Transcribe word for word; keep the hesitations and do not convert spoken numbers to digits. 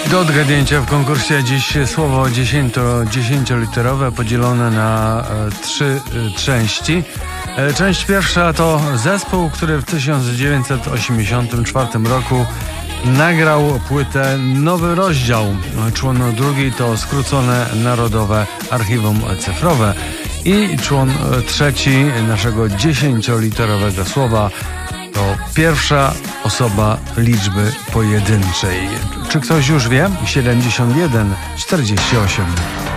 Do odgadnięcia w konkursie dziś słowo dziesięcio, dziesięcioliterowe podzielone na e, trzy e, części. E, część pierwsza to zespół, który w tysiąc dziewięćset osiemdziesiątym czwartym roku nagrał płytę Nowy Rozdział. Człon drugi to skrócone Narodowe Archiwum Cyfrowe. I człon trzeci naszego dziesięcioliterowego słowa to pierwsza osoba liczby pojedynczej. Czy ktoś już wie? siedemdziesiąt jeden czterdzieści osiem.